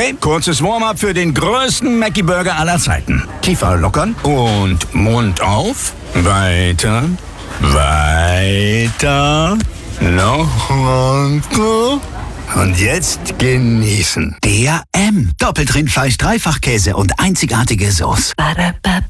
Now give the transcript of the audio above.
Okay, kurzes Warm-up für den größten Mackie-Burger aller Zeiten. Kiefer lockern und Mund auf. Weiter, weiter, noch runter. Und jetzt genießen. Der M. Doppelt Rindfleisch, Dreifachkäse und einzigartige Sauce.